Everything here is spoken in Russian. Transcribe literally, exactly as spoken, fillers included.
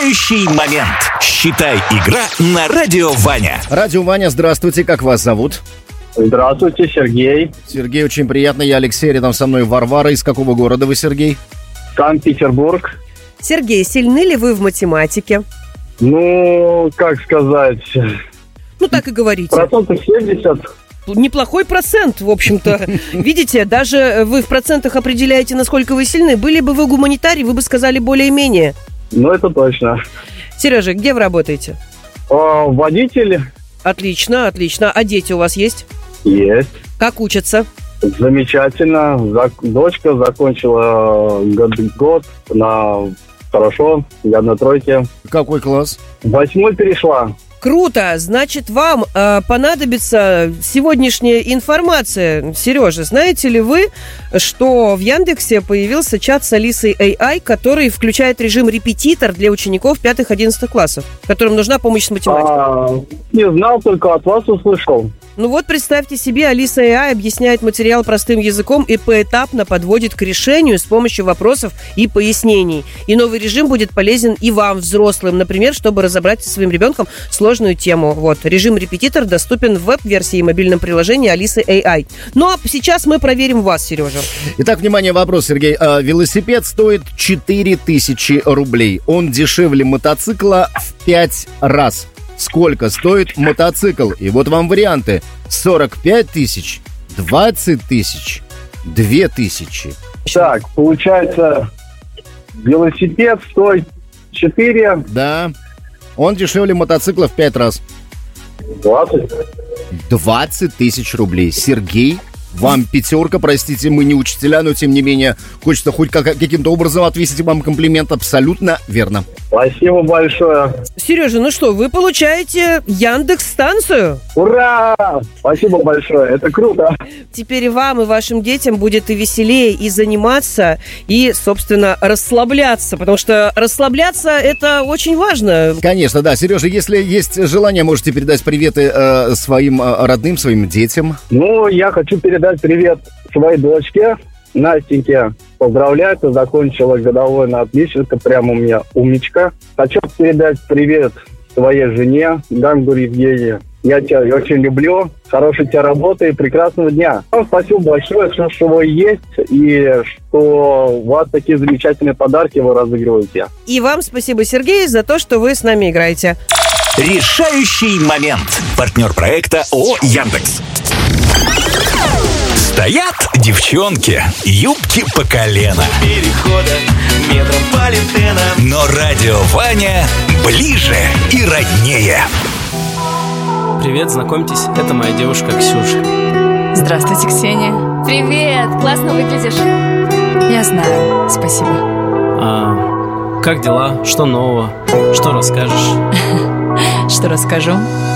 Решающий момент. Считай, игра на Радио Ваня. Радио Ваня, здравствуйте, как вас зовут? Здравствуйте, Сергей. Сергей, очень приятно, я Алексей, рядом со мной Варвара. Из какого города вы, Сергей? Санкт-Петербург. Сергей, сильны ли вы в математике? Ну, как сказать... Ну, так и говорите. Процентов семьдесят. Неплохой процент, в общем-то. Видите, даже вы в процентах определяете, насколько вы сильны. Были бы вы гуманитарий, вы бы сказали более-менее. Ну, это точно. Сережа, где вы работаете? А, водитель. Отлично, отлично. А дети у вас есть? Есть. Как учатся? Замечательно. Зак... Дочка закончила год, год на хорошо, я на тройке. Какой класс? Восьмой перешла. Круто! Значит, вам э, понадобится сегодняшняя информация. Сережа, знаете ли вы, что в Яндексе появился чат с Алисой эй ай, который включает режим репетитор для учеников пятых-одиннадцатых классов, которым нужна помощь с математикой? А, не знал, только от вас услышал. Ну вот, представьте себе, Алиса эй ай объясняет материал простым языком и поэтапно подводит к решению с помощью вопросов и пояснений. И новый режим будет полезен и вам, взрослым, например, чтобы разобрать со своим ребенком сложную тему. Вот, режим репетитор доступен в веб-версии и мобильном приложении Алисы эй ай. Ну а сейчас мы проверим вас, Сережа. Итак, внимание, вопрос, Сергей. А, велосипед стоит четыре тысячи рублей. Он дешевле мотоцикла в пять раз. Сколько стоит мотоцикл? И вот вам варианты. сорок пять тысяч, двадцать тысяч, две тысячи. Так, получается, велосипед стоит четыре. Да. Он дешевле мотоцикла в пять раз. двадцать. двадцать тысяч рублей. Сергей, вам пятерка, простите, мы не учителя, но тем не менее хочется хоть как- каким-то образом отвесить вам комплимент. Абсолютно верно. Спасибо большое. Сережа, ну что, вы получаете Яндекс-станцию? Ура! Спасибо большое, это круто. Теперь и вам, и вашим детям будет и веселее, и заниматься, и, собственно, расслабляться. Потому что расслабляться – это очень важно. Конечно, да. Сережа, если есть желание, можете передать приветы э, своим э, родным, своим детям. Ну, я хочу передать привет своей дочке, Настеньке. Поздравляю, ты закончила годовой на отличника, прямо у меня умничка. Хочу передать привет своей жене, Гангур Евгении. Я тебя очень люблю, хорошей тебе работы и прекрасного дня. Вам спасибо большое, что, что вы есть, и что у вас такие замечательные подарки вы разыгрываете. И вам спасибо, Сергей, за то, что вы с нами играете. Решающий момент. Партнер проекта ООО «Яндекс». Стоят девчонки, юбки по колено. Перехода метрополитена. Но Радио Ваня ближе и роднее. Привет, знакомьтесь, это моя девушка Ксюша. Здравствуйте, Ксения. Привет, классно выглядишь. Я знаю, спасибо. А, как дела? Что нового? Что расскажешь? Что расскажу?